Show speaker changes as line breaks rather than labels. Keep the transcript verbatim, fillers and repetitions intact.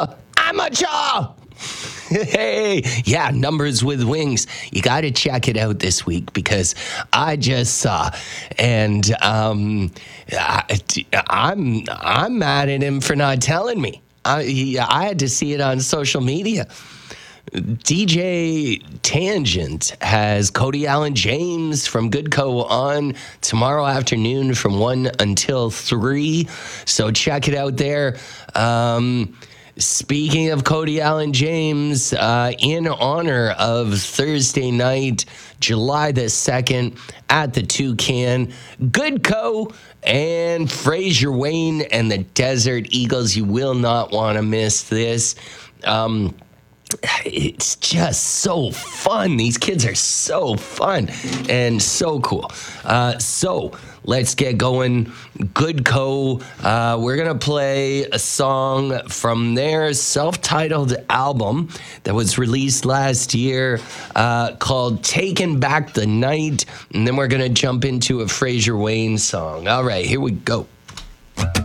Amateur. Hey, yeah, Numbers with Wings. You got to check it out this week because I just saw, and um, I, I'm I'm mad at him for not telling me. I he, I had to see it on social media. D J Tangent has Cody Allen James from Goodco on tomorrow afternoon from one until three. So check it out there. Um, Speaking of Cody Allen James, uh, in honor of Thursday night, July the second, at the Toucan, Goodco and Fraser Wayne and the Desert Eagles. You will not want to miss this. Um, It's just so fun. These kids are so fun and so cool. Uh, so let's get going. Goodco. Uh, we're going to play a song from their self-titled album that was released last year uh, called Taking Back the Night. And then we're going to jump into a Fraser Wayne song. All right, here we go.